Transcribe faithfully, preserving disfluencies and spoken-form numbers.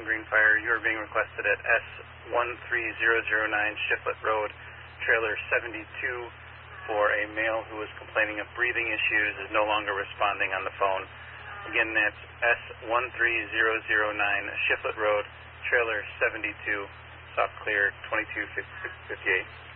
Green Fire. You are being requested at S one three zero zero nine Shiflett Road, trailer seventy-two, for a male who is complaining of breathing issues, is no longer responding on the phone. Again, that's S one three zero zero nine Shiflett Road, trailer seventy-two, soft clear twenty-two fifty-eight.